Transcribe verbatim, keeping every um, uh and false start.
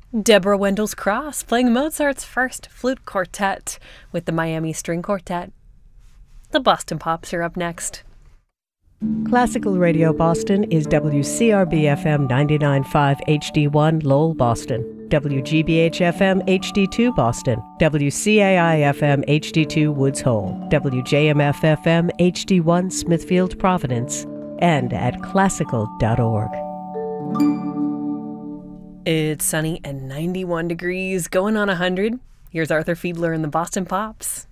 Deborah Wendell's Cross playing Mozart's First Flute Quartet with the Miami String Quartet. The Boston Pops are up next. Classical Radio Boston is W C R B F M ninety-nine point five H D one Lowell, Boston, W G B H F M H D two Boston, W C A I F M H D two Woods Hole, W J M F F M H D one Smithfield, Providence, and at classical dot org. It's sunny and ninety-one degrees, going on one hundred. Here's Arthur Fiedler and the Boston Pops.